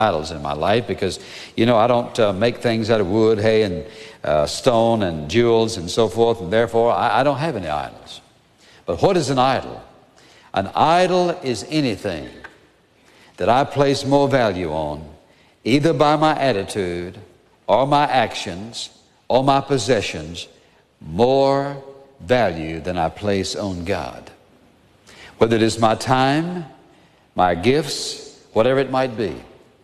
idols in my life because, you know, I don't make things out of wood, hay, and stone and jewels and so forth, and therefore I don't have any idols. But what is an idol? An idol is anything that I place more value on, either by my attitude or my actions or my possessions, more value than I place on God. Whether it is my time, my gifts, whatever it might be.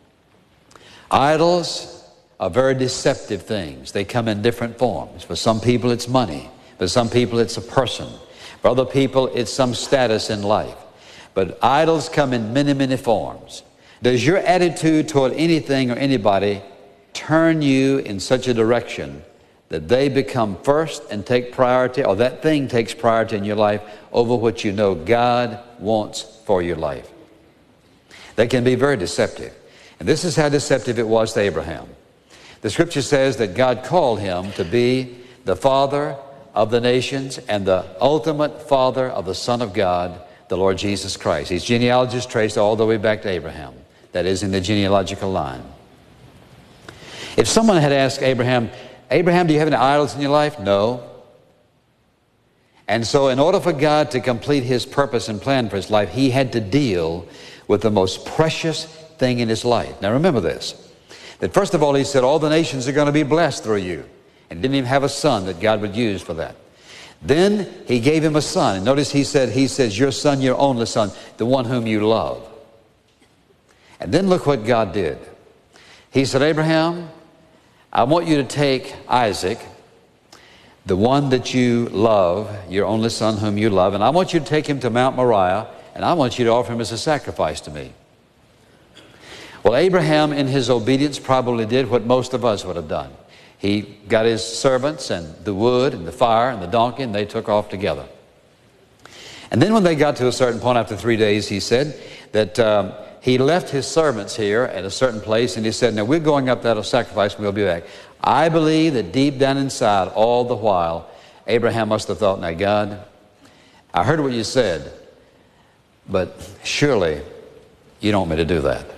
Idols are very deceptive things. They come in different forms. For some people it's money. For some people it's a person. For other people it's some status in life. But idols come in many, many forms. Does your attitude toward anything or anybody turn you in such a direction that they become first and take priority, or that thing takes priority in your life over what you know God wants for your life? They can be very deceptive. And this is how deceptive it was to Abraham. The scripture says that God called him to be the father of the nations and the ultimate father of the Son of God, the Lord Jesus Christ. His genealogy is traced all the way back to Abraham. That is, in the genealogical line. If someone had asked Abraham, Abraham, do you have any idols in your life? No. And so in order for God to complete His purpose and plan for his life, He had to deal with the most precious thing in his life. Now remember this, that first of all He said all the nations are going to be blessed through you, and didn't even have a son that God would use for that. Then He gave him a son, and notice He says, your son, your only son, the one whom you love. And then look what God did. He said, Abraham, I want you to take Isaac, the one that you love, your only son whom you love, and I want you to take him to Mount Moriah, and I want you to offer him as a sacrifice to me. Well, Abraham in his obedience probably did what most of us would have done. He got his servants and the wood and the fire and the donkey, and they took off together. And then when they got to a certain point after 3 days, he said that he left his servants here at a certain place, and he said, now we're going up that sacrifice and we'll be back. I believe that deep down inside all the while, Abraham must have thought, now God, I heard what you said, but surely you don't want me to do that.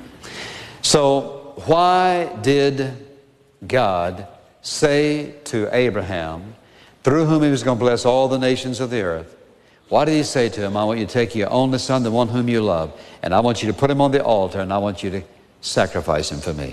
So why did God say to Abraham, through whom He was going to bless all the nations of the earth, why did He say to him, I want you to take your only son, the one whom you love, and I want you to put him on the altar, and I want you to sacrifice him for me?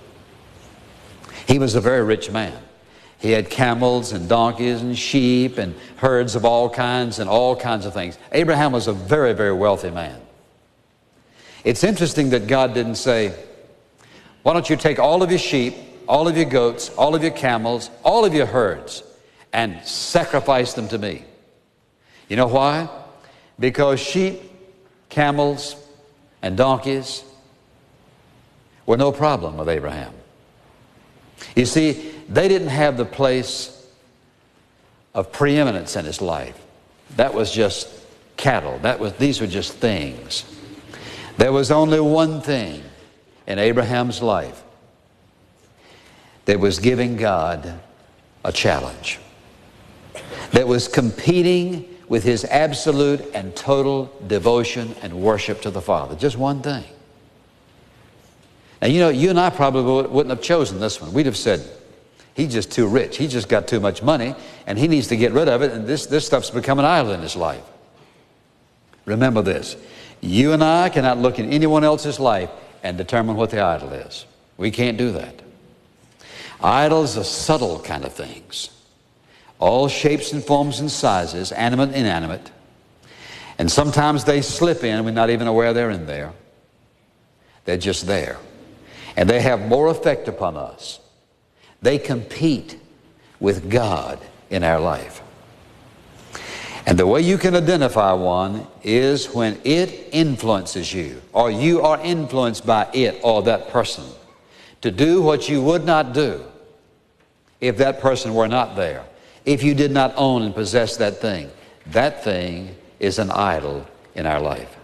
He was a very rich man. He had camels and donkeys and sheep and herds of all kinds and all kinds of things. Abraham was a very, very wealthy man. It's interesting that God didn't say, why don't you take all of your sheep, all of your goats, all of your camels, all of your herds, and sacrifice them to me? You know why? Because sheep, camels, and donkeys were no problem with Abraham. You see, they didn't have the place of preeminence in his life. That was just cattle. These were just things. There was only one thing in Abraham's life that was giving God a challenge, that was competing with his absolute and total devotion and worship to the Father. Just one thing. Now, you know, you and I probably wouldn't have chosen this one. We'd have said, he's just too rich. He's just got too much money, and he needs to get rid of it, and this stuff's become an idol in his life. Remember this. You and I cannot look in anyone else's life and determine what the idol is. We can't do that. Idols are subtle kind of things. All shapes and forms and sizes, animate and inanimate. And sometimes they slip in, we're not even aware they're in there. They're just there. And they have more effect upon us. They compete with God in our life. And the way you can identify one is when it influences you, or you are influenced by it or that person to do what you would not do if that person were not there. If you did not own and possess that thing is an idol in our life.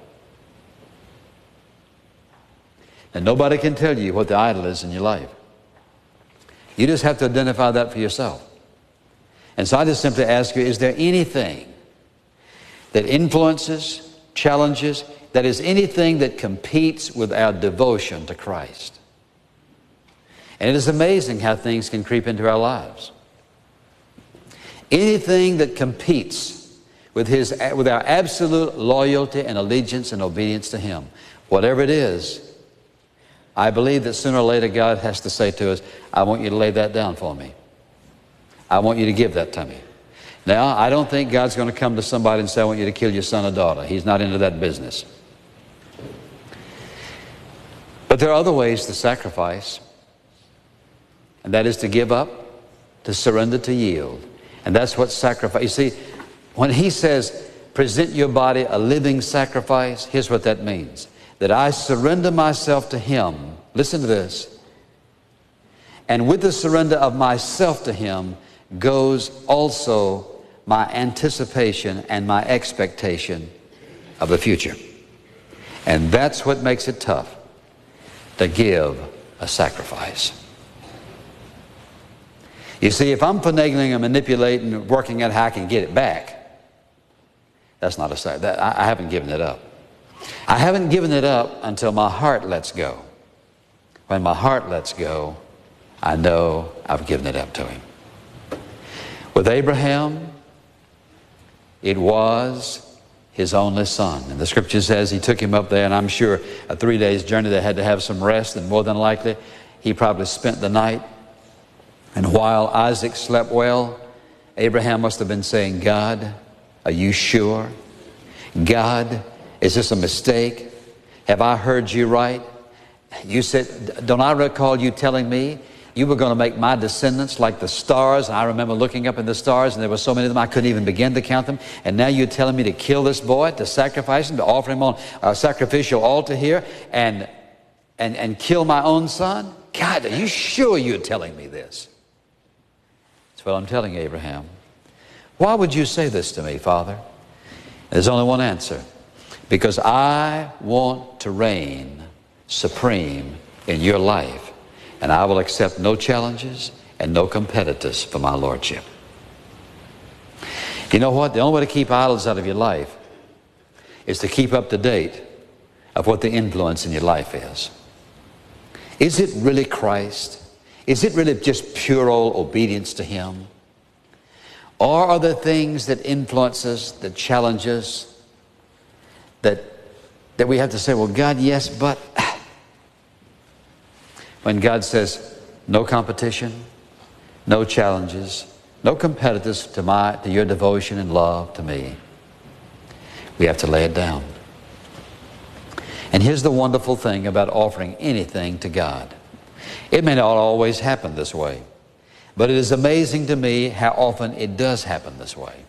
And nobody can tell you what the idol is in your life. You just have to identify that for yourself. And so I just simply ask you, is there anything that influences, challenges, that is anything that competes with our devotion to Christ. And it is amazing how things can creep into our lives. Anything that competes with our absolute loyalty and allegiance and obedience to Him, whatever it is, I believe that sooner or later God has to say to us, I want you to lay that down for me. I want you to give that to me. Now, I don't think God's going to come to somebody and say, I want you to kill your son or daughter. He's not into that business. But there are other ways to sacrifice, and that is to give up, to surrender, to yield. And that's what sacrifice. You see, when He says, present your body a living sacrifice, here's what that means. That I surrender myself to Him. Listen to this. And with the surrender of myself to Him goes also my anticipation and my expectation of the future. And that's what makes it tough to give a sacrifice. You see, if I'm finagling and manipulating and working out how I can get it back, that's not a sacrifice. I haven't given it up. I haven't given it up until my heart lets go. When my heart lets go, I know I've given it up to Him. With Abraham, it was his only son. And the scripture says He took him up there, and I'm sure a 3 days journey they had to have some rest, and more than likely he probably spent the night. And while Isaac slept well, Abraham must have been saying, God, are you sure? God, is this a mistake? Have I heard you right? You said, don't I recall you telling me you were going to make my descendants like the stars? And I remember looking up in the stars, and there were so many of them I couldn't even begin to count them. And now you're telling me to kill this boy, to sacrifice him, to offer him on a sacrificial altar here, and kill my own son? God, are you sure you're telling me this? That's what I'm telling Abraham. Why would you say this to me, Father? There's only one answer. Because I want to reign supreme in your life, and I will accept no challenges and no competitors for my lordship. You know what? The only way to keep idols out of your life is to keep up to date of what the influence in your life is. Is it really Christ? Is it really just pure old obedience to Him? Or are there things that influence us, that challenge us, that we have to say, well, God, yes, but when God says no competition, no challenges, no competitors to your devotion and love to me, we have to lay it down. And here's the wonderful thing about offering anything to God. It may not always happen this way, but it is amazing to me how often it does happen this way.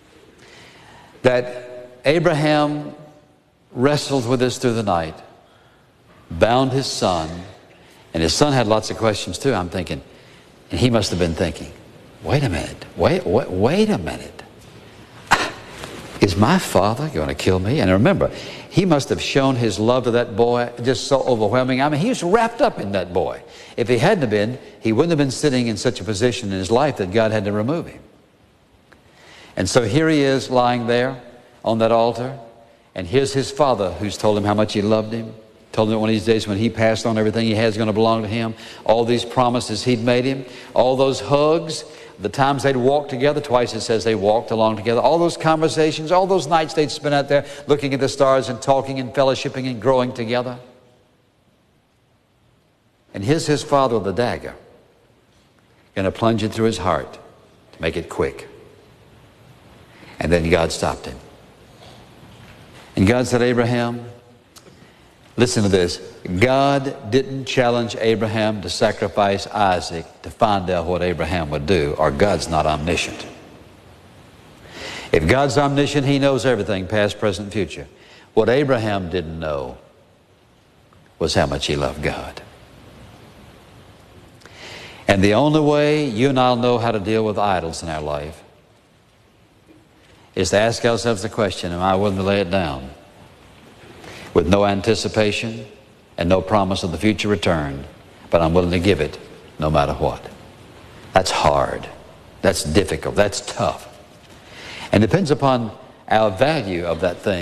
That Abraham wrestled with this through the night, bound his son, and his son had lots of questions too, I'm thinking. And he must have been thinking, wait a minute, wait a minute. Is my father going to kill me? And remember, he must have shown his love to that boy just so overwhelming. I mean, he was wrapped up in that boy. If he hadn't been, he wouldn't have been sitting in such a position in his life that God had to remove him. And so here he is lying there on that altar. And here's his father who's told him how much he loved him. Told him that one of these days when he passed on, everything he has is going to belong to him. All these promises he'd made him. All those hugs. The times they'd walked together. Twice it says they walked along together. All those conversations. All those nights they'd spent out there looking at the stars and talking and fellowshipping and growing together. And here's his father with a dagger. Going to plunge it through his heart to make it quick. And then God stopped him. And God said, Abraham, listen to this. God didn't challenge Abraham to sacrifice Isaac to find out what Abraham would do, or God's not omniscient. If God's omniscient, He knows everything, past, present, future. What Abraham didn't know was how much he loved God. And the only way you and I'll know how to deal with idols in our life is to ask ourselves the question, am I willing to lay it down? With no anticipation and no promise of the future return, but I'm willing to give it no matter what. That's hard. That's difficult. That's tough. And depends upon our value of that thing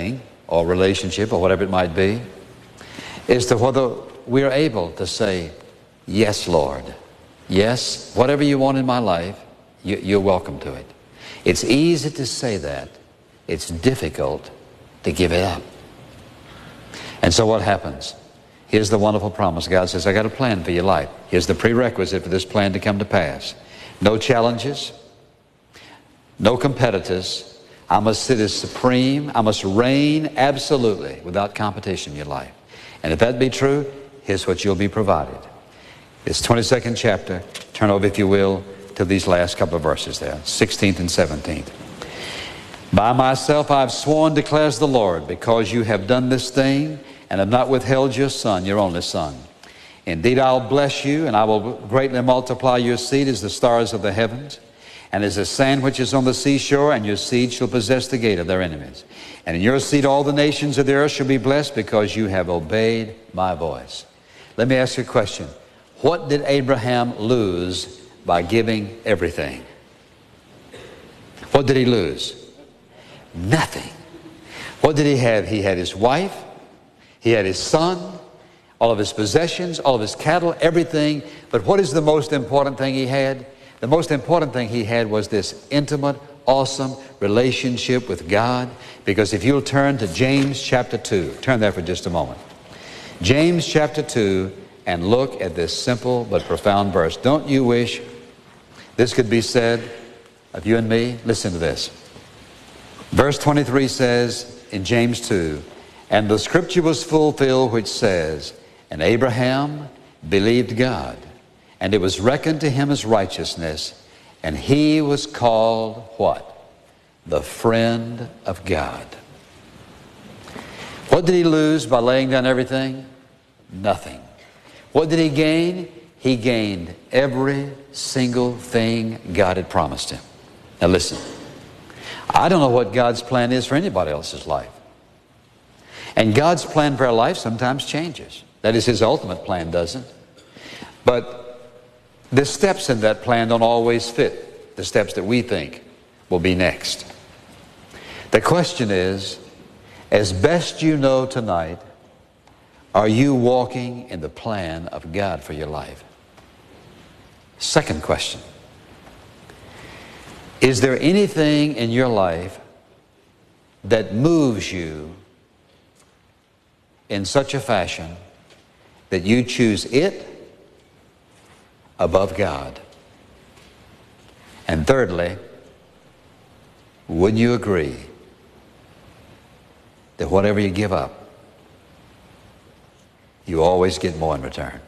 or relationship or whatever it might be, is to whether we are able to say, yes, Lord. Yes, whatever you want in my life, you're welcome to it. It's easy to say that. It's difficult to give it up. And so what happens? Here's the wonderful promise. God says, I got a plan for your life. Here's the prerequisite for this plan to come to pass. No challenges, no competitors. I must sit as supreme. I must reign absolutely without competition in your life. And if that be true, here's what you'll be provided. This 22nd chapter, turn over, if you will, to these last couple of verses there, 16th and 17th. By myself I have sworn, declares the Lord, because you have done this thing and have not withheld your son, your only son. Indeed, I'll bless you, and I will greatly multiply your seed as the stars of the heavens, and as the sand which is on the seashore, and your seed shall possess the gate of their enemies. And in your seed all the nations of the earth shall be blessed, because you have obeyed my voice. Let me ask you a question. What did Abraham lose by giving everything? What did he lose? Nothing. What did he have? He had his wife, he had his son, all of his possessions, all of his cattle, everything. But what is the most important thing he had? The most important thing he had was this intimate, awesome relationship with God. Because if you'll turn to James chapter 2, turn there for just a moment. James chapter 2, and look at this simple but profound verse. Don't you wish this could be said of you and me? Listen to this. Verse 23 says in James 2, and the scripture was fulfilled which says, and Abraham believed God, and it was reckoned to him as righteousness, and he was called what? The friend of God. What did he lose by laying down everything? Nothing. What did he gain? He gained every single thing God had promised him. Now listen, I don't know what God's plan is for anybody else's life. And God's plan for our life sometimes changes. That is, His ultimate plan doesn't. But the steps in that plan don't always fit the steps that we think will be next. The question is, as best you know tonight, are you walking in the plan of God for your life? Second question. Is there anything in your life that moves you in such a fashion that you choose it above God? And thirdly, wouldn't you agree that whatever you give up, you always get more in return?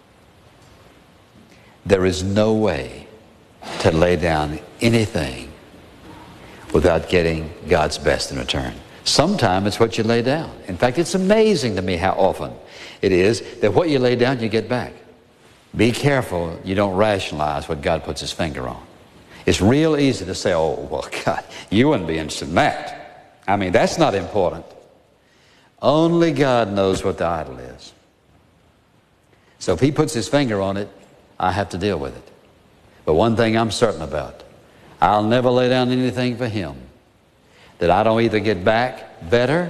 There is no way to lay down anything without getting God's best in return. Sometimes it's what you lay down. In fact, it's amazing to me how often it is that what you lay down, you get back. Be careful you don't rationalize what God puts His finger on. It's real easy to say, oh, well, God, you wouldn't be interested in that. I mean, that's not important. Only God knows what the idol is. So if He puts His finger on it, I have to deal with it. But one thing I'm certain about, I'll never lay down anything for Him that I don't either get back better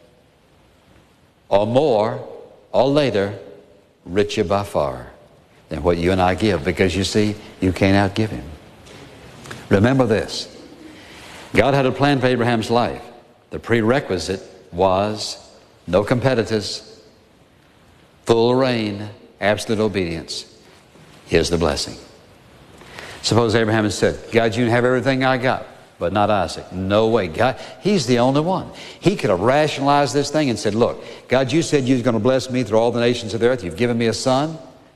or more or later richer by far than what you and I give. Because you see, you can't outgive Him. Remember this. God had a plan for Abraham's life. The prerequisite was no competitors, full reign, absolute obedience. Here's the blessing. Suppose Abraham had said, God, you can have everything I got, but not Isaac. No way. God, He's the only one. He could have rationalized this thing and said, look, God, you said you was going to bless me through all the nations of the earth. You've given me a son.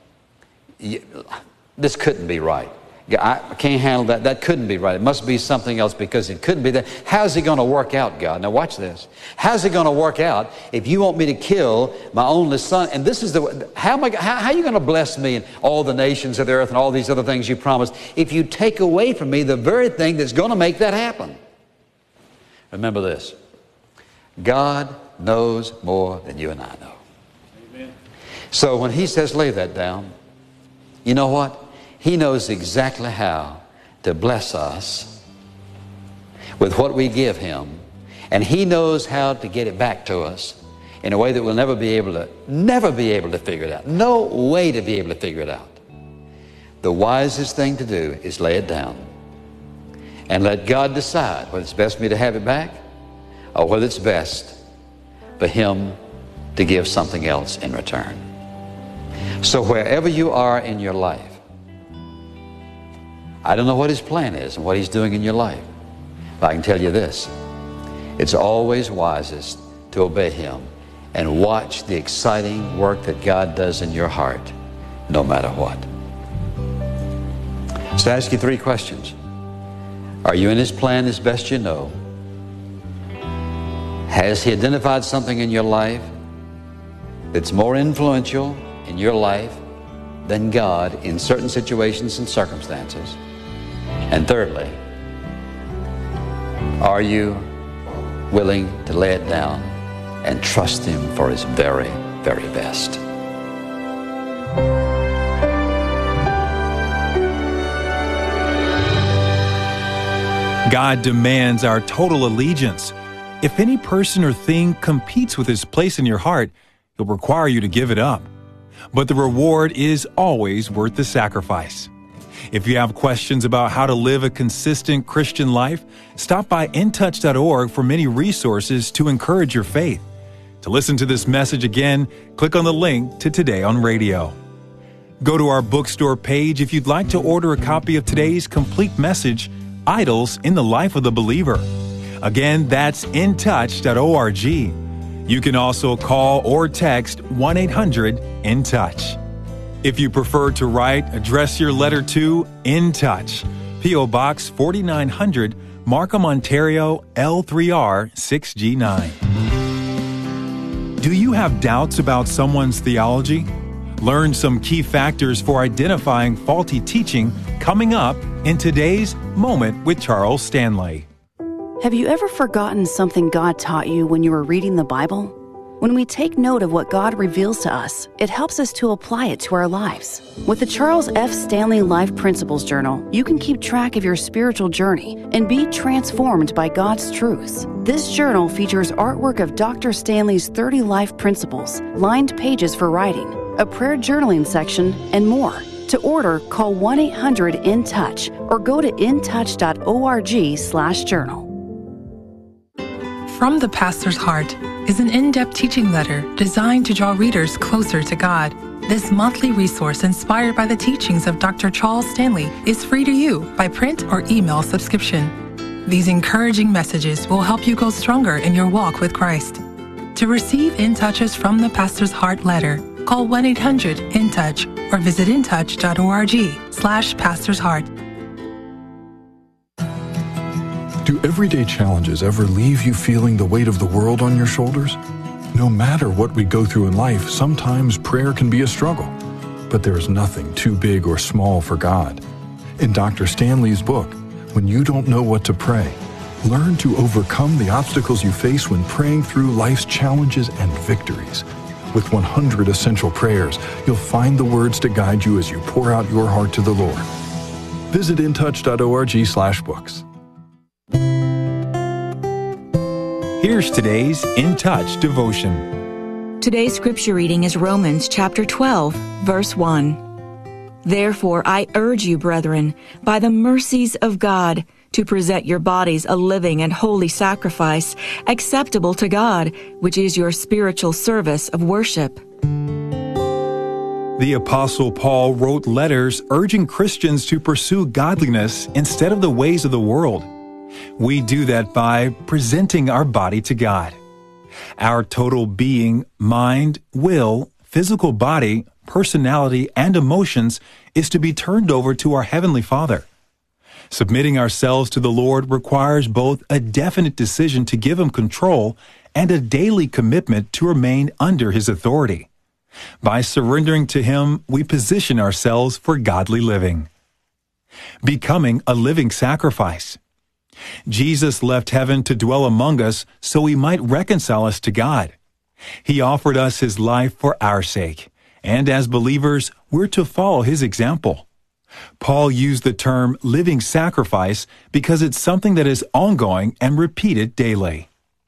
This couldn't be right. I can't handle that. That couldn't be right. It must be something else, because it couldn't be that. How's it going to work out, God? Now watch this. How's it going to work out if you want me to kill my only son? And this is how are you going to bless me and all the nations of the earth and all these other things you promised if you take away from me the very thing that's going to make that happen? Remember this. God knows more than you and I know. Amen. So when He says lay that down, you know what? He knows exactly how to bless us with what we give Him And He knows how to get it back to us in a way that we'll never be able to figure it out. No way to be able to figure it out. The wisest thing to do is lay it down and let God decide whether it's best for me to have it back or whether it's best for Him to give something else in return. So wherever you are in your life, I don't know what His plan is and what He's doing in your life, but I can tell you this: it's always wisest to obey Him and watch the exciting work that God does in your heart, no matter what. So I ask you 3 questions. Are you in His plan as best you know? Has He identified something in your life that's more influential in your life than God in certain situations and circumstances? And thirdly, are you willing to lay it down and trust Him for His very, very best? God demands our total allegiance. If any person or thing competes with His place in your heart, He'll require you to give it up. But the reward is always worth the sacrifice. If you have questions about how to live a consistent Christian life, stop by intouch.org for many resources to encourage your faith. To listen to this message again, click on the link to Today on Radio. Go to our bookstore page if you'd like to order a copy of today's complete message, Idols in the Life of the Believer. Again, that's intouch.org. You can also call or text 1-800-IN-TOUCH. If you prefer to write, address your letter to In Touch, P.O. Box 4900, Markham, Ontario, L3R 6G9. Do you have doubts about someone's theology? Learn some key factors for identifying faulty teaching coming up in today's Moment with Charles Stanley. Have you ever forgotten something God taught you when you were reading the Bible? When we take note of what God reveals to us, it helps us to apply it to our lives. With the Charles F. Stanley Life Principles Journal, you can keep track of your spiritual journey and be transformed by God's truths. This journal features artwork of Dr. Stanley's 30 life principles, lined pages for writing, a prayer journaling section, and more. To order, call 1-800-IN-TOUCH or go to intouch.org/journal. From the Pastor's Heart is an in-depth teaching letter designed to draw readers closer to God. This monthly resource, inspired by the teachings of Dr. Charles Stanley, is free to you by print or email subscription. These encouraging messages will help you go stronger in your walk with Christ. To receive In Touch's From the Pastor's Heart letter, call 1-800-IN-TOUCH or visit intouch.org/Pastor's Heart. Do everyday challenges ever leave you feeling the weight of the world on your shoulders? No matter what we go through in life, sometimes prayer can be a struggle. But there is nothing too big or small for God. In Dr. Stanley's book, When You Don't Know What to Pray, learn to overcome the obstacles you face when praying through life's challenges and victories. With 100 essential prayers, you'll find the words to guide you as you pour out your heart to the Lord. Visit intouch.org/books. Here's today's In Touch devotion. Today's scripture reading is Romans chapter 12, verse 1. Therefore, I urge you, brethren, by the mercies of God, to present your bodies a living and holy sacrifice, acceptable to God, which is your spiritual service of worship. The Apostle Paul wrote letters urging Christians to pursue godliness instead of the ways of the world. We do that by presenting our body to God. Our total being, mind, will, physical body, personality, and emotions is to be turned over to our Heavenly Father. Submitting ourselves to the Lord requires both a definite decision to give Him control and a daily commitment to remain under His authority. By surrendering to Him, we position ourselves for godly living. Becoming a living sacrifice. Jesus left heaven to dwell among us so He might reconcile us to God. He offered us His life for our sake, and as believers, we're to follow His example. Paul used the term living sacrifice because it's something that is ongoing and repeated daily.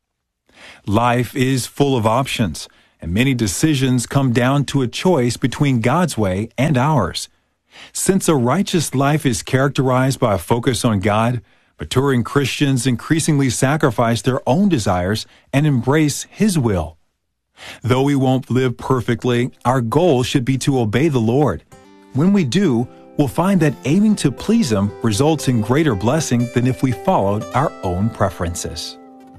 Life is full of options, and many decisions come down to a choice between God's way and ours. Since a righteous life is characterized by a focus on God, maturing Christians increasingly sacrifice their own desires and embrace His will. Though we won't live perfectly, our goal should be to obey the Lord. When we do, we'll find that aiming to please Him results in greater blessing than if we followed our own preferences.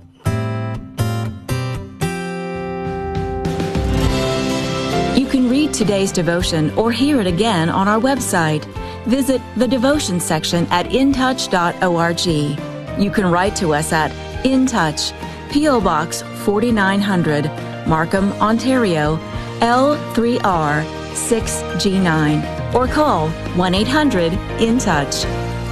You can read today's devotion or hear it again on our website. Visit the devotion section at intouch.org. You can write to us at In Touch, P.O. Box 4900, Markham, Ontario, L3R 6G9, or call 1-800-IN-TOUCH.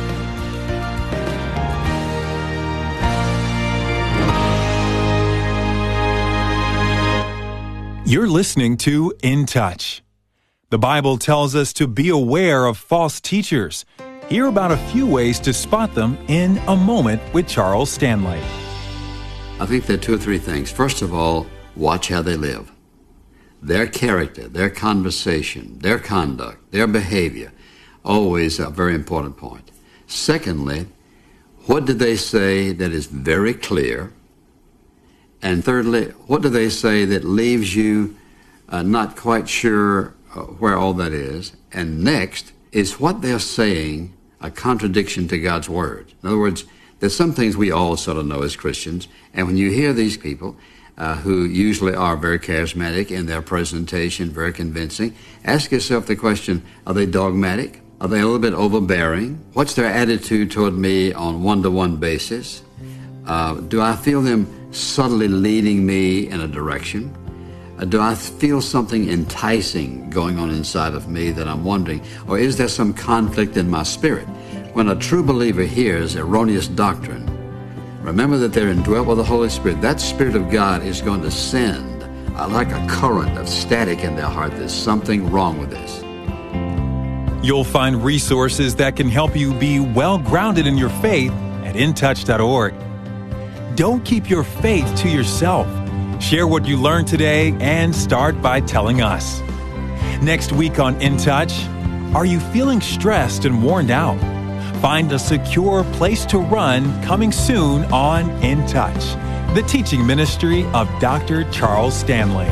You're listening to In Touch. The Bible tells us to be aware of false teachers. Hear about a few ways to spot them in A Moment with Charles Stanley. I think there are two or three things. First of all, watch how they live. Their character, their conversation, their conduct, their behavior, always a very important point. Secondly, what do they say that is very clear? And thirdly, what do they say that leaves you not quite sure where all that is? And next, is what they're saying a contradiction to God's Word? In other words, there's some things we all sort of know as Christians, and when you hear these people who usually are very charismatic in their presentation, very convincing, ask yourself the question, are they dogmatic? Are they a little bit overbearing? What's their attitude toward me on one-to-one basis? Do I feel them subtly leading me in a direction? Do I feel something enticing going on inside of me that I'm wondering? Or is there some conflict in my spirit? When a true believer hears erroneous doctrine, remember that they're indwelt with the Holy Spirit. That Spirit of God is going to send like a current of static in their heart. There's something wrong with this. You'll find resources that can help you be well-grounded in your faith at intouch.org. Don't keep your faith to yourself. Share what you learned today and start by telling us. Next week on In Touch, are you feeling stressed and worn out? Find a secure place to run coming soon on In Touch, the teaching ministry of Dr. Charles Stanley.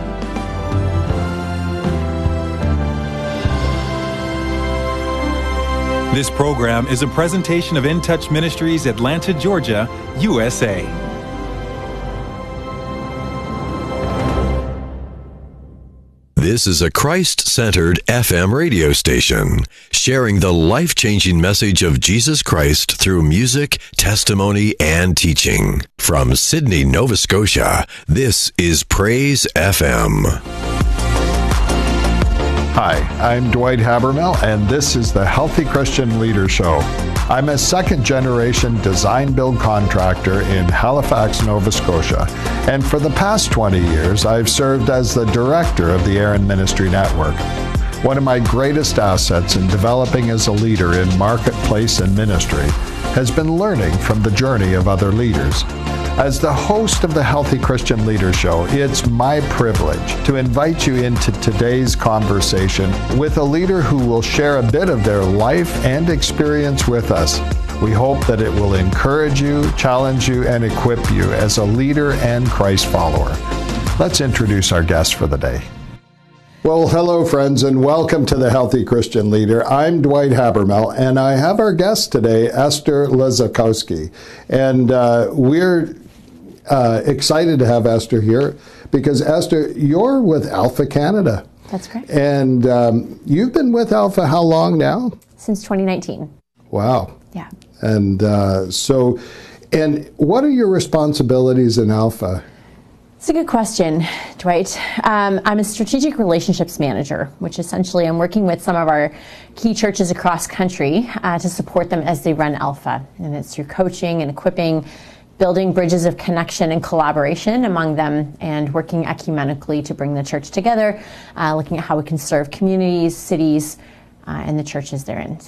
This program is a presentation of In Touch Ministries, Atlanta, Georgia, USA. This is a Christ-centered FM radio station, sharing the life-changing message of Jesus Christ through music, testimony, and teaching. From Sydney, Nova Scotia, this is Praise FM. Hi, I'm Dwight Habermel, and this is the Healthy Christian Leader Show. I'm a second-generation design-build contractor in Halifax, Nova Scotia, and for the past 20 years, I've served as the director of the Aaron Ministry Network. One of my greatest assets in developing as a leader in marketplace and ministry has been learning from the journey of other leaders. As the host of the Healthy Christian Leader Show, it's my privilege to invite you into today's conversation with a leader who will share a bit of their life and experience with us. We hope that it will encourage you, challenge you, and equip you as a leader and Christ follower. Let's introduce our guest for the day. Well, hello, friends, and welcome to the Healthy Christian Leader. I'm Dwight Habermel, and I have our guest today, Esther Lizakowski. And we're excited to have Esther here because, Esther, you're with Alpha Canada. That's correct. And you've been with Alpha how long now? Since 2019. Wow. Yeah. And and what are your responsibilities in Alpha? It's a good question, Dwight. I'm a strategic relationships manager, which essentially I'm working with some of our key churches across country to support them as they run Alpha. And it's through coaching and equipping, building bridges of connection and collaboration among them, and working ecumenically to bring the church together, looking at how we can serve communities, cities, and the churches they're in. So.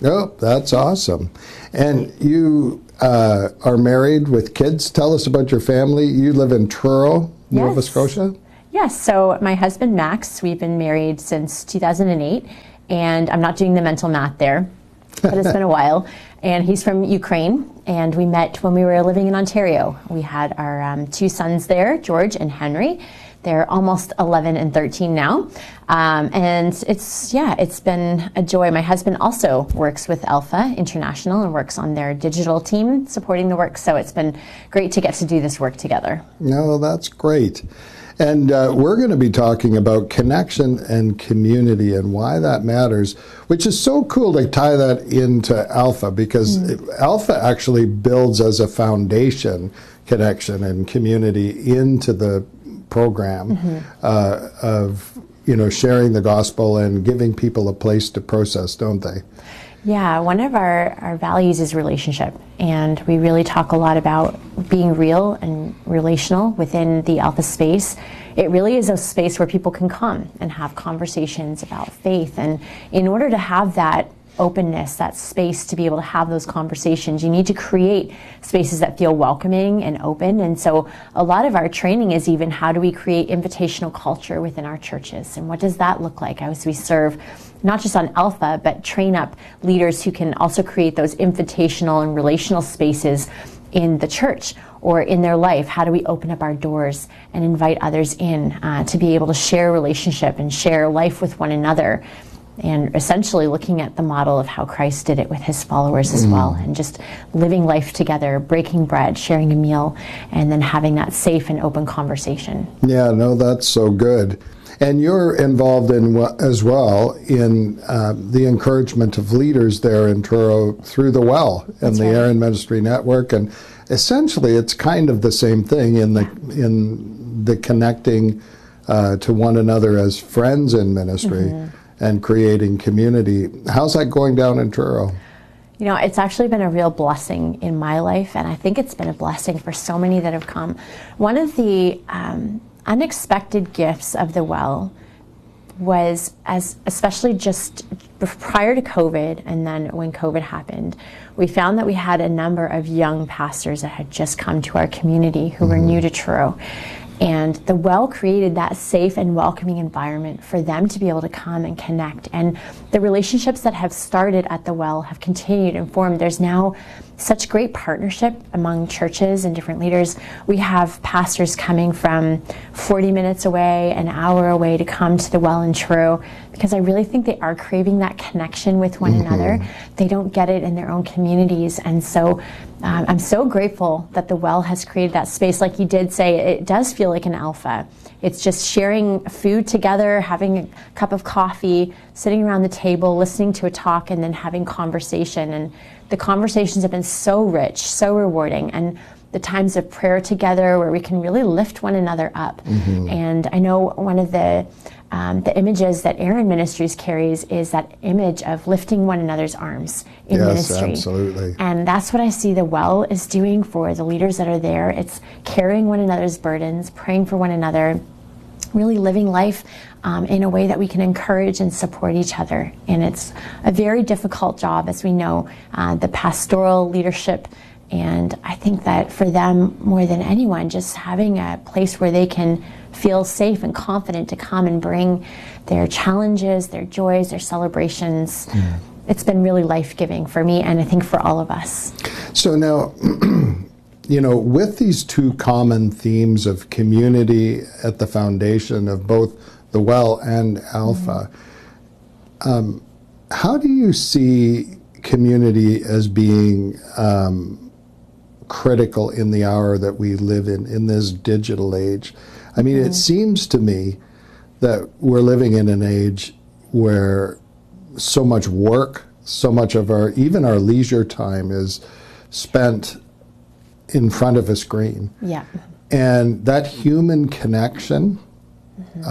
Oh, that's awesome. And you are married with kids. Tell us about your family. You live in Truro, Nova Scotia? Yes. So my husband, Max, we've been married since 2008, and I'm not doing the mental math there, but it's been a while. And he's from Ukraine, and we met when we were living in Ontario. We had our 2 sons there, George and Henry. They're almost 11 and 13 now. And it's been a joy. My husband also works with Alpha International and works on their digital team supporting the work. So it's been great to get to do this work together. No, that's great. And we're going to be talking about connection and community and why that matters, which is so cool to tie that into Alpha, because Alpha actually builds as a foundation connection and community into the program of sharing the gospel and giving people a place to process, don't they? Yeah, one of our values is relationship, and we really talk a lot about being real and relational within the Alpha space. It really is a space where people can come and have conversations about faith, and in order to have that openness, that space to be able to have those conversations, you need to create spaces that feel welcoming and open. And so a lot of our training is even how do we create invitational culture within our churches, and what does that look like as we serve not just on Alpha, but train up leaders who can also create those invitational and relational spaces in the church or in their life. How do we open up our doors and invite others in to be able to share relationship and share life with one another? And essentially looking at the model of how Christ did it with his followers as well, and just living life together, breaking bread, sharing a meal, and then having that safe and open conversation. Yeah, no, that's so good. And you're involved in as well in the encouragement of leaders there in Truro through the Well and the Aaron Ministry Network, and essentially it's kind of the same thing in the connecting to one another as friends in ministry. And creating community. How's that going down in Truro? You know, it's actually been a real blessing in my life, and I think it's been a blessing for so many that have come. One of the unexpected gifts of the Well was, especially just prior to COVID, and then when COVID happened, we found that we had a number of young pastors that had just come to our community who were new to Truro. And the Well created that safe and welcoming environment for them to be able to come and connect. And the relationships that have started at the Well have continued and formed. There's now such great partnership among churches and different leaders. We have pastors coming from 40 minutes away, an hour away to come to the Well in Truro, because I really think they are craving that connection with one another. They don't get it in their own communities. And so I'm so grateful that the Well has created that space. Like you did say, it does feel like an Alpha. It's just sharing food together, having a cup of coffee, sitting around the table, listening to a talk, and then having conversation. And the conversations have been so rich, so rewarding. And the times of prayer together where we can really lift one another up. And I know one of the images that Aaron Ministries carries is that image of lifting one another's arms in ministry. Yes, absolutely. And that's what I see the Well is doing for the leaders that are there. It's carrying one another's burdens, praying for one another, really living life in a way that we can encourage and support each other. And it's a very difficult job, as we know, the pastoral leadership. And I think that for them, more than anyone, just having a place where they can feel safe and confident to come and bring their challenges, their joys, their celebrations, it's been really life-giving for me, and I think for all of us. So now, with these two common themes of community at the foundation of both the Well and Alpha, how do you see community as being critical in the hour that we live in this digital age? I mean, it seems to me that we're living in an age where so much work, so much of even our leisure time is spent in front of a screen. Yeah. And that human connection,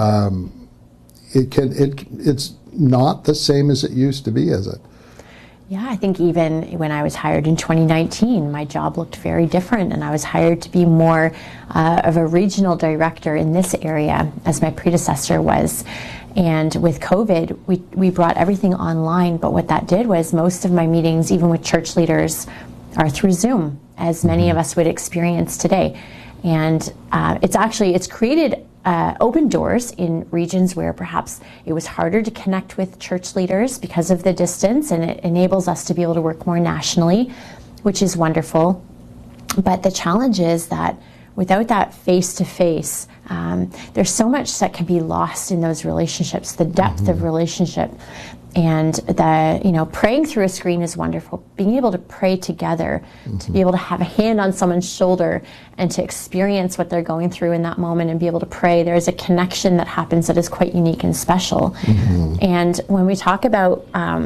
it's not the same as it used to be, is it? Yeah, I think even when I was hired in 2019, my job looked very different, and I was hired to be more of a regional director in this area, as my predecessor was. And with COVID, we brought everything online, but what that did was most of my meetings, even with church leaders, are through Zoom, as many of us would experience today. And it's created open doors in regions where perhaps it was harder to connect with church leaders because of the distance, and it enables us to be able to work more nationally, which is wonderful. But the challenge is that without that face-to-face, there's so much that can be lost in those relationships, the depth of relationship. And praying through a screen is wonderful. Being able to pray together, to be able to have a hand on someone's shoulder and to experience what they're going through in that moment and be able to pray, there's a connection that happens that is quite unique and special. And when we talk about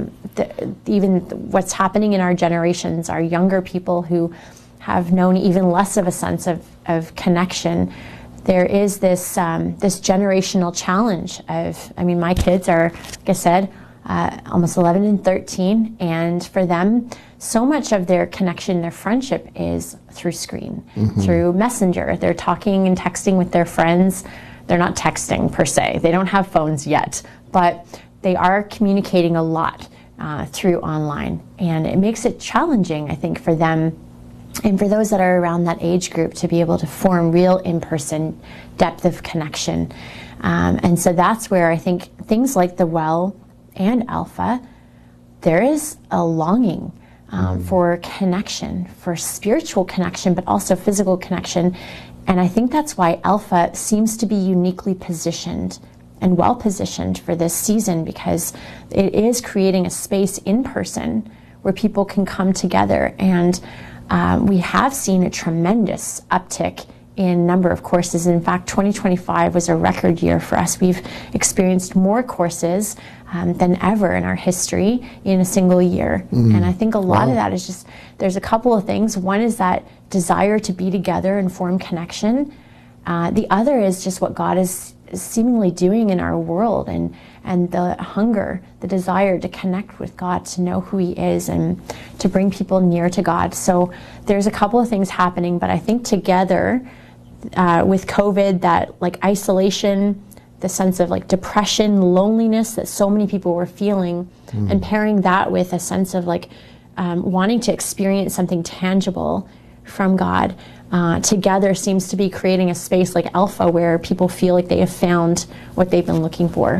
even what's happening in our generations, our younger people who have known even less of a sense of connection, there is this generational challenge of, my kids are, like I said, almost 11 and 13, and for them, so much of their connection, their friendship is through screen, through Messenger. They're talking and texting with their friends. They're not texting per se. They don't have phones yet, but they are communicating a lot through online, and it makes it challenging, I think, for them and for those that are around that age group to be able to form real in-person depth of connection. And so that's where I think things like The Well and Alpha, there is a longing for connection, for spiritual connection, but also physical connection. And I think that's why Alpha seems to be uniquely positioned and well positioned for this season, because it is creating a space in person where people can come together. And we have seen a tremendous uptick in number of courses. In fact, 2025 was a record year for us. We've experienced more courses than ever in our history in a single year. And I think a lot of that is just, there's a couple of things. One is that desire to be together and form connection. The other is just what God is seemingly doing in our world, and the hunger, the desire to connect with God, to know who He is, and to bring people near to God. So there's a couple of things happening, but I think together with COVID, that like isolation, the sense of like depression, loneliness that so many people were feeling, and pairing that with a sense of like wanting to experience something tangible from God, together seems to be creating a space like Alpha where people feel like they have found what they've been looking for.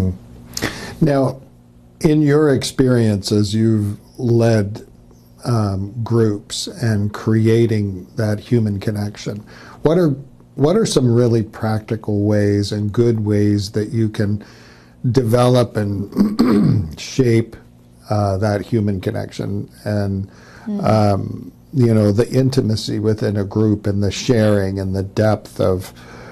Now, in your experience as you've led groups and creating that human connection, what are some really practical ways and good ways that you can develop and shape that human connection and the intimacy within a group and the sharing and the depth of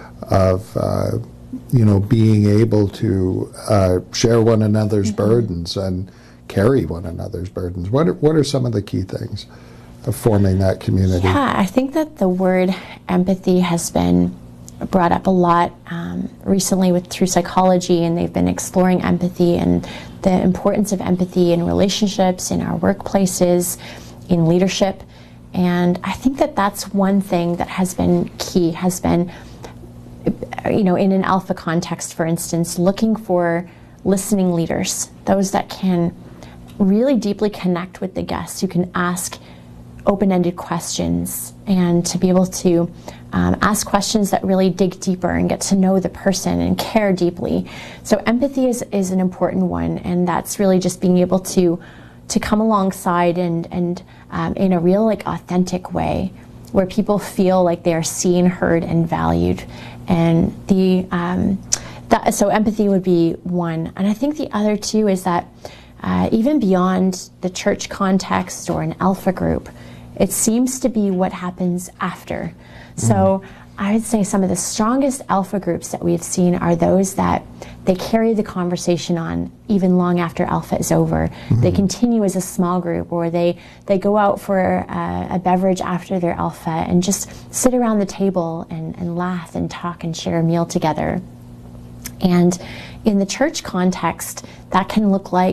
being able to share one another's burdens and carry one another's burdens? What are some of the key things of forming that community? Yeah, I think that the word empathy has been brought up a lot recently through psychology, and they've been exploring empathy and the importance of empathy in relationships, in our workplaces, in leadership. And I think that that's one thing that has been key, has been, in an Alpha context, for instance, looking for listening leaders, those that can really deeply connect with the guests, who can ask open-ended questions, and to be able to ask questions that really dig deeper and get to know the person and care deeply. So empathy is an important one, and that's really just being able to come alongside and in a real authentic way, where people feel like they are seen, heard, and valued. And so empathy would be one. And I think the other two is that even beyond the church context or an Alpha group, it seems to be what happens after. So I would say some of the strongest Alpha groups that we've seen are those that they carry the conversation on even long after Alpha is over. They continue as a small group, or they go out for a beverage after their Alpha and just sit around the table and laugh and talk and share a meal together. And in the church context, that can look like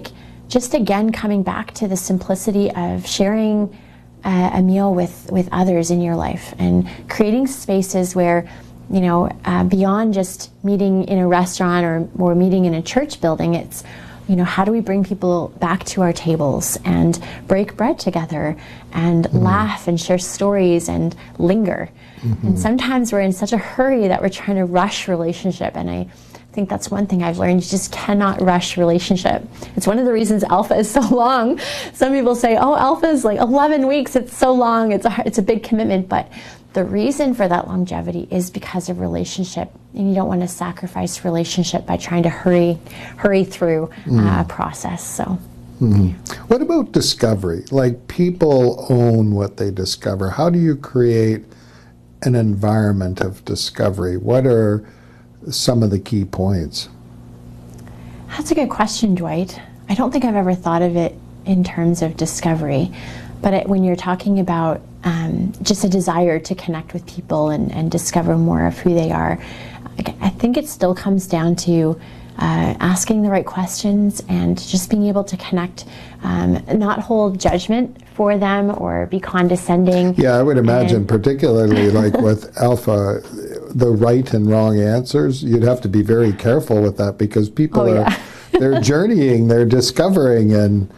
just again coming back to the simplicity of sharing a meal with others in your life, and creating spaces where, you know, beyond just meeting in a restaurant or meeting in a church building, it's, you know, how do we bring people back to our tables and break bread together and laugh and share stories and linger. And sometimes we're in such a hurry that we're trying to rush relationship, and I think that's one thing I've learned. You just cannot rush relationship. It's one of the reasons Alpha is so long. Some people say, oh, Alpha is like 11 weeks, it's so long, it's a big commitment, but the reason for that longevity is because of relationship, and you don't want to sacrifice relationship by trying to hurry through a process. So, what about discovery? Like, people own what they discover. How do you create an environment of discovery? What are some of the key points? That's a good question, Dwight. I don't think I've ever thought of it in terms of discovery, but when you're talking about just a desire to connect with people and discover more of who they are, I think it still comes down to asking the right questions and just being able to connect, not hold judgment for them or be condescending. Yeah, I would imagine, particularly like with Alpha, the right and wrong answers, you'd have to be very careful with that, because people they're journeying, they're discovering, and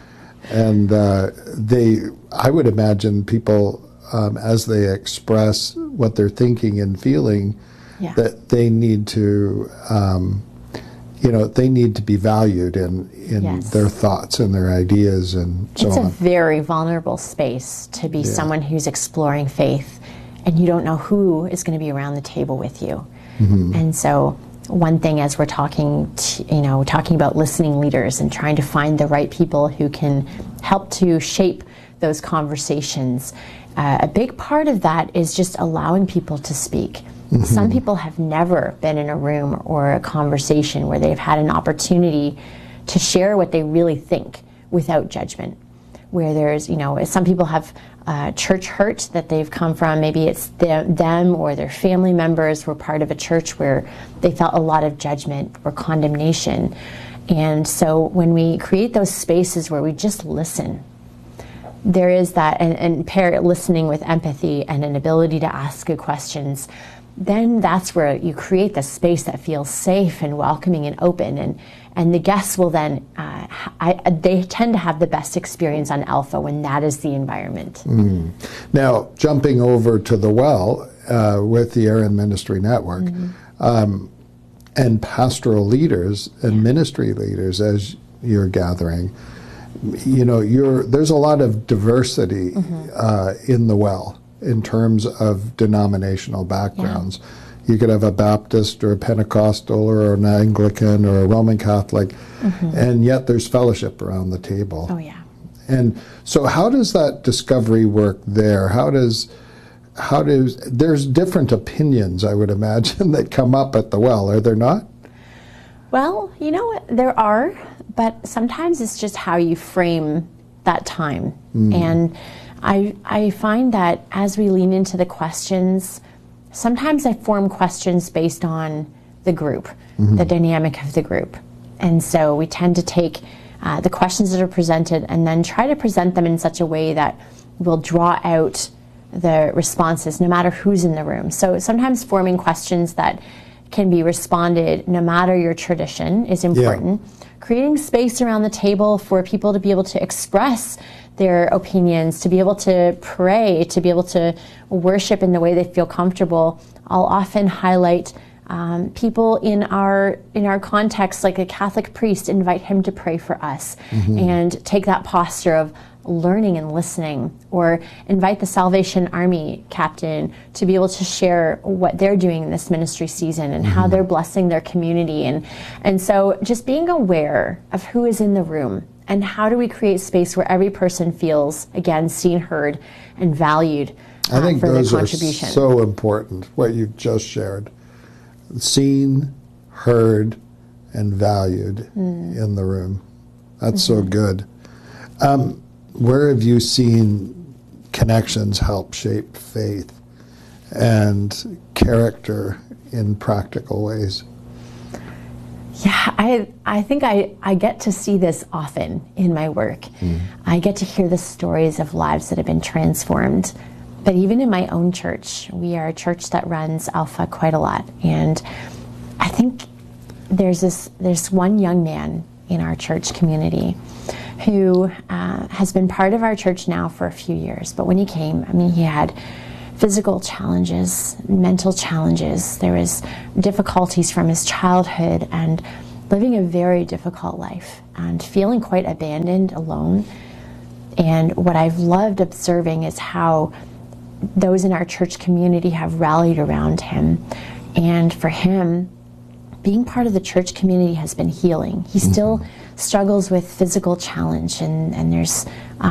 I would imagine people, as they express what they're thinking and feeling, that they need to, they need to be valued in their thoughts and their ideas and so on. It's a very vulnerable space to be someone who's exploring faith, and you don't know who is going to be around the table with you. And so one thing, as we're talking about listening leaders and trying to find the right people who can help to shape those conversations, a big part of that is just allowing people to speak. Some people have never been in a room or a conversation where they've had an opportunity to share what they really think without judgment. Where there's, some people have church hurt that they've come from. Maybe it's them or their family members were part of a church where they felt a lot of judgment or condemnation. And so when we create those spaces where we just listen, there is that, and pair listening with empathy and an ability to ask good questions, then that's where you create the space that feels safe and welcoming and open. And the guests will then, they tend to have the best experience on Alpha when that is the environment. Now, jumping over to the Well with the Aaron Ministry Network, and pastoral leaders and ministry leaders, as you're gathering, there's a lot of diversity in the Well in terms of denominational backgrounds. You could have a Baptist or a Pentecostal or an Anglican or a Roman Catholic, and yet there's fellowship around the table. Oh, yeah. And so how does that discovery work there? There's different opinions, I would imagine, that come up at the Well, are there not? Well, there are, but sometimes it's just how you frame that time. And I find that as we lean into the questions, sometimes I form questions based on the group, the dynamic of the group. And so we tend to take the questions that are presented and then try to present them in such a way that will draw out the responses no matter who's in the room. So sometimes forming questions that can be responded no matter your tradition is important. Creating space around the table for people to be able to express their opinions, to be able to pray, to be able to worship in the way they feel comfortable. I'll often highlight people in our context, like a Catholic priest, invite him to pray for us and take that posture of learning and listening, or invite the Salvation Army captain to be able to share what they're doing in this ministry season and how they're blessing their community. And so just being aware of who is in the room and how do we create space where every person feels, again, seen, heard, and valued I think for those their are contribution. so important, what you've just shared. Seen, heard, and valued in the room. That's so good. Where have you seen connections help shape faith and character in practical ways? Yeah, I think I get to see this often in my work. I get to hear the stories of lives that have been transformed. But even in my own church, we are a church that runs Alpha quite a lot. And I think there's one young man in our church community who has been part of our church now for a few years. But when he came, I mean, he had physical challenges, mental challenges. There was difficulties from his childhood and living a very difficult life and feeling quite abandoned, alone. And what I've loved observing is how those in our church community have rallied around him. And for him, being part of the church community has been healing. He still struggles with physical challenge, and there's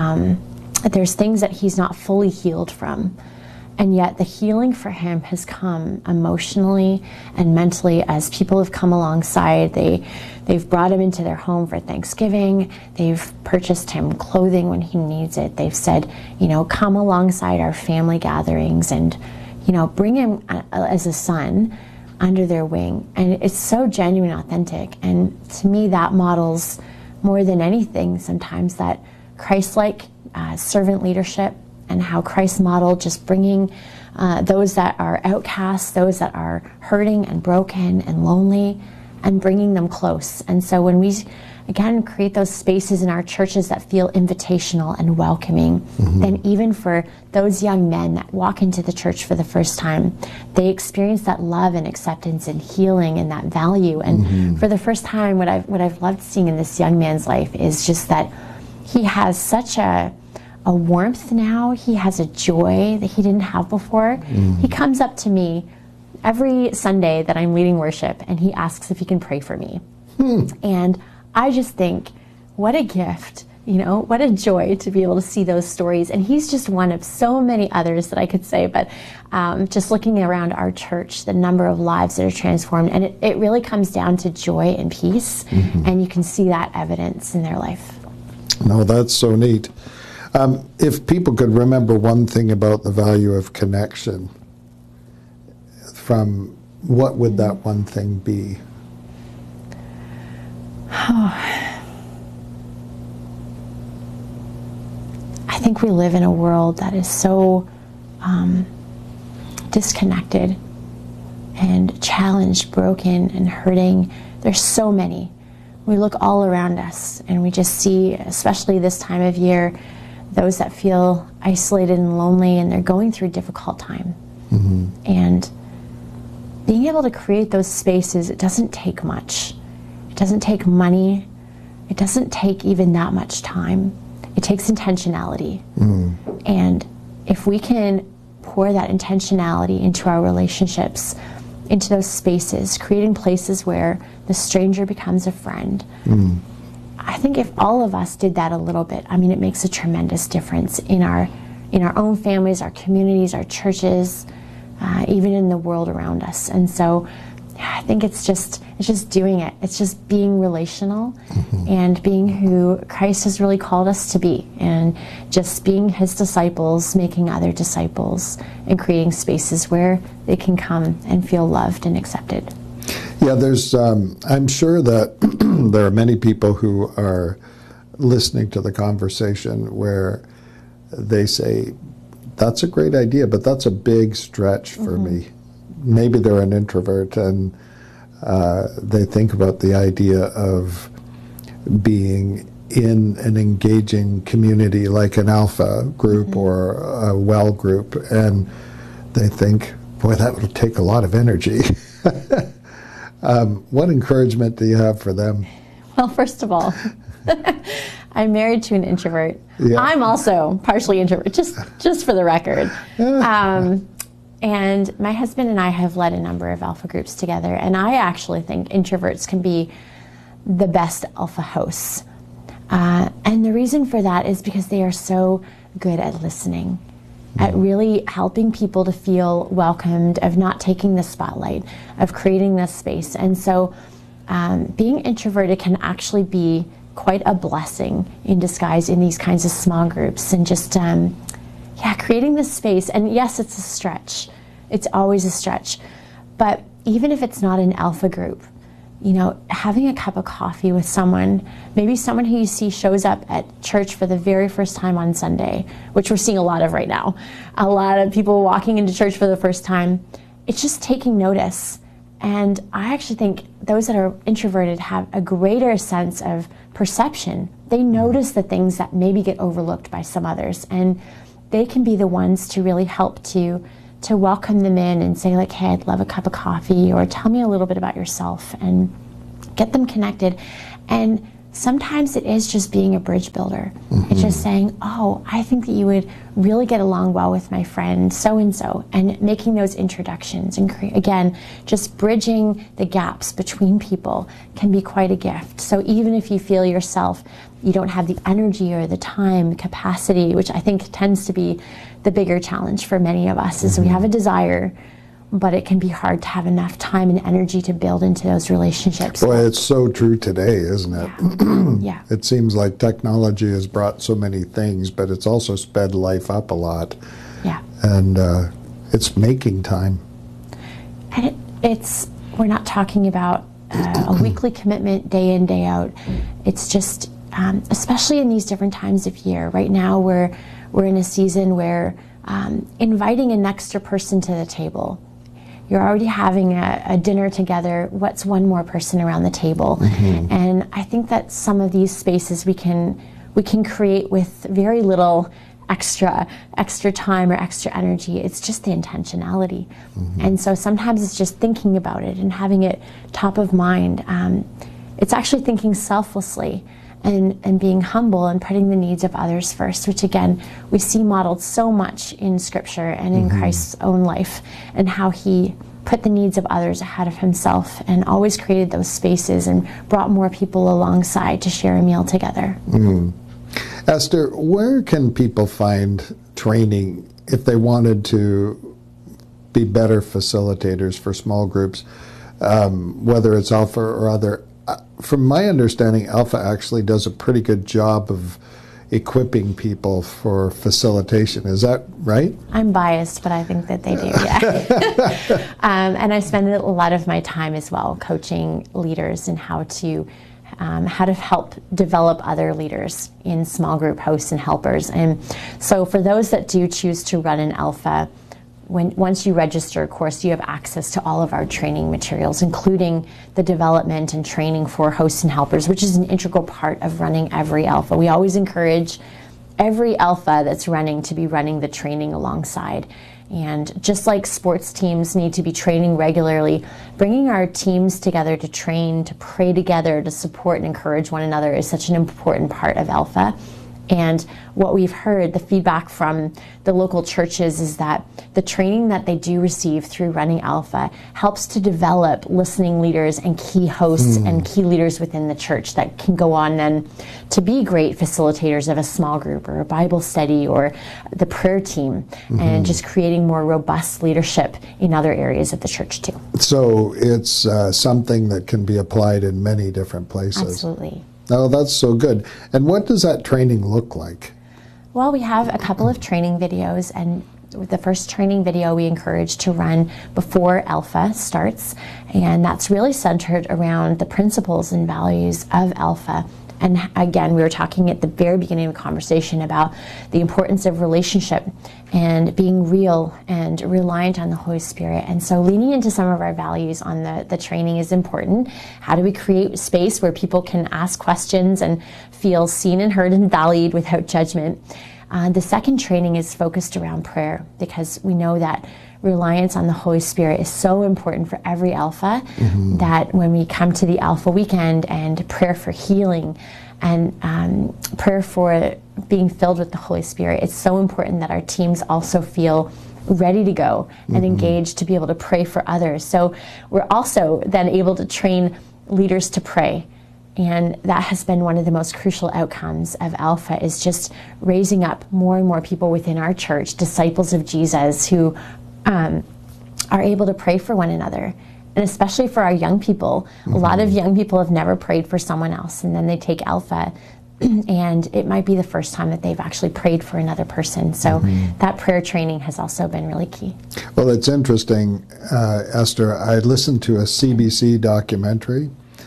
things that he's not fully healed from. And yet the healing for him has come emotionally and mentally as people have come alongside. They've brought him into their home for Thanksgiving. They've purchased him clothing when he needs it. They've said, come alongside our family gatherings and, bring him as a son under their wing. And it's so genuine, authentic. And to me, that models more than anything sometimes that Christ-like servant leadership, and how Christ modeled just bringing those that are outcasts, those that are hurting and broken and lonely, and bringing them close. And so when we, again, create those spaces in our churches that feel invitational and welcoming, then even for those young men that walk into the church for the first time, they experience that love and acceptance and healing and that value. And for the first time, what I've loved seeing in this young man's life is just that he has such a warmth now. He has a joy that he didn't have before. He comes up to me every Sunday that I'm leading worship, and he asks if he can pray for me. And I just think, what a gift, what a joy to be able to see those stories. And he's just one of so many others that I could say, but just looking around our church, the number of lives that are transformed, and it really comes down to joy and peace, and you can see that evidence in their life. No, that's so neat. If people could remember one thing about the value of connection, from what would that one thing be? I think we live in a world that is so disconnected and challenged, broken, and hurting. There's so many. We look all around us and we just see, especially this time of year, those that feel isolated and lonely, and they're going through a difficult time. And being able to create those spaces, it doesn't take much. It doesn't take money. It doesn't take even that much time. It takes intentionality. And if we can pour that intentionality into our relationships, into those spaces, creating places where the stranger becomes a friend, I think if all of us did that a little bit, it makes a tremendous difference in our own families, our communities, our churches, even in the world around us. And so I think it's just doing it. It's just being relational and being who Christ has really called us to be, and just being his disciples, making other disciples, and creating spaces where they can come and feel loved and accepted. Yeah, there's. I'm sure that there are many people who are listening to the conversation where they say, "That's a great idea, but that's a big stretch for me." Maybe they're an introvert and they think about the idea of being in an engaging community like an Alpha group or a Well group, and they think, "Boy, that would take a lot of energy." What encouragement do you have for them? Well, first of all, I'm married to an introvert. Yeah. I'm also partially introvert, just for the record. And my husband and I have led a number of Alpha groups together, and I actually think introverts can be the best Alpha hosts. And the reason for that is because they are so good at listening, at really helping people to feel welcomed, of not taking the spotlight, of creating this space. And so being introverted can actually be quite a blessing in disguise in these kinds of small groups, and just creating this space. And yes, it's a stretch. It's always a stretch. But even if it's not an Alpha group, having a cup of coffee with someone, maybe someone who you see shows up at church for the very first time on Sunday, which we're seeing a lot of right now. A lot of people walking into church for the first time. It's just taking notice. And I actually think those that are introverted have a greater sense of perception. They notice the things that maybe get overlooked by some others. And they can be the ones to really help to welcome them in and say, like, hey, I'd love a cup of coffee, or tell me a little bit about yourself, and get them connected. And sometimes it is just being a bridge builder. It's just saying, oh, I think that you would really get along well with my friend so-and-so, and making those introductions. And again, just bridging the gaps between people can be quite a gift. So even if you feel yourself, you don't have the energy or the time, capacity, which I think tends to be the bigger challenge for many of us, is we have a desire, but it can be hard to have enough time and energy to build into those relationships. Boy, it's so true today, isn't it? Yeah. It seems like technology has brought so many things, but it's also sped life up a lot. Yeah. And it's making time. And we're not talking about a weekly commitment, day in, day out. It's just, especially in these different times of year. Right now, we're in a season where inviting an extra person to the table. You're already having a dinner together. What's one more person around the table? And I think that some of these spaces we can create with very little extra time or extra energy. It's just the intentionality. And so sometimes it's just thinking about it and having it top of mind. It's actually thinking selflessly and being humble and putting the needs of others first, which again, we see modeled so much in Scripture and in Christ's own life, and how he put the needs of others ahead of himself and always created those spaces and brought more people alongside to share a meal together. Esther, where can people find training if they wanted to be better facilitators for small groups, whether it's Alpha or other? From my understanding, Alpha actually does a pretty good job of equipping people for facilitation. Is that right? I'm biased, but I think that they do, yeah. And I spend a lot of my time as well coaching leaders in how to help develop other leaders in small group hosts and helpers. And so for those that do choose to run an Alpha, once you register, of course, you have access to all of our training materials, including the development and training for hosts and helpers, which is an integral part of running every Alpha. We always encourage every Alpha that's running to be running the training alongside. And just like sports teams need to be training regularly, bringing our teams together to train, to pray together, to support and encourage one another is such an important part of Alpha. And what we've heard, the feedback from the local churches, is that the training that they do receive through running Alpha helps to develop listening leaders and key hosts and key leaders within the church that can go on then to be great facilitators of a small group or a Bible study or the prayer team, and just creating more robust leadership in other areas of the church too. So it's something that can be applied in many different places. Absolutely. Oh, that's so good. And what does that training look like? Well, we have a couple of training videos, and the first training video we encourage to run before Alpha starts, and that's really centered around the principles and values of Alpha. And again, we were talking at the very beginning of the conversation about the importance of relationship and being real and reliant on the Holy Spirit. And so leaning into some of our values on the training is important. How do we create space where people can ask questions and feel seen and heard and valued without judgment? The second training is focused around prayer, because we know that reliance on the Holy Spirit is so important for every Alpha, that when we come to the Alpha weekend and prayer for healing and prayer for being filled with the Holy Spirit, it's so important that our teams also feel ready to go and engaged to be able to pray for others. So we're also then able to train leaders to pray. And that has been one of the most crucial outcomes of Alpha, is just raising up more and more people within our church, disciples of Jesus, who are able to pray for one another. And especially for our young people, a lot of young people have never prayed for someone else, and then they take Alpha and it might be the first time that they've actually prayed for another person. So that prayer training has also been really key. Well, it's interesting, Esther. I listened to a CBC documentary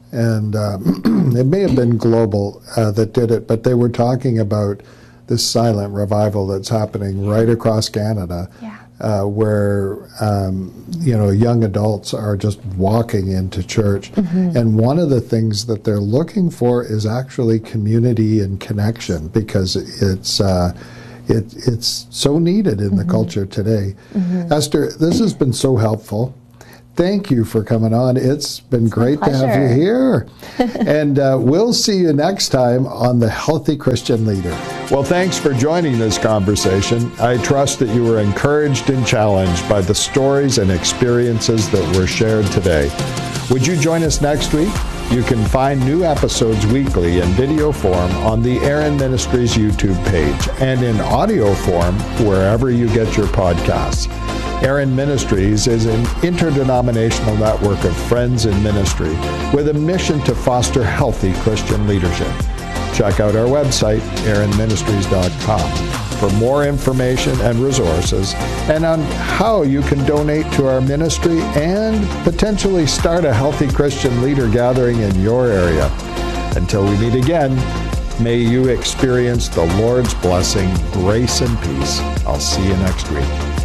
and it may have been Global that did it, but they were talking about this silent revival that's happening right across Canada, where young adults are just walking into church. And one of the things that they're looking for is actually community and connection, because it's so needed in the culture today. Esther, this has been so helpful. Thank you for coming on. It's been great to have you here. And we'll see you next time on The Healthy Christian Leader. Well, thanks for joining this conversation. I trust that you were encouraged and challenged by the stories and experiences that were shared today. Would you join us next week? You can find new episodes weekly in video form on the Aaron Ministries YouTube page and in audio form wherever you get your podcasts. Aaron Ministries is an interdenominational network of friends in ministry with a mission to foster healthy Christian leadership. Check out our website, aaronministries.com, for more information and resources, and on how you can donate to our ministry and potentially start a healthy Christian leader gathering in your area. Until we meet again, may you experience the Lord's blessing, grace, and peace. I'll see you next week.